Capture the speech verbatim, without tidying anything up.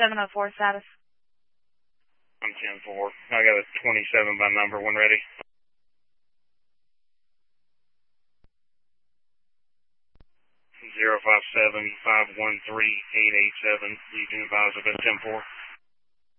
seven oh four status. I'm ten four. I got a twenty-seven by number when ready. zero five seven five one three eight eight seven. You can advise of a ten four.